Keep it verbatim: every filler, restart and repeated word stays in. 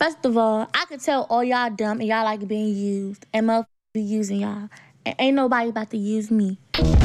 First of all, I could tell all y'all dumb and y'all like being used, and motherfuckers be using y'all. And ain't nobody about to use me.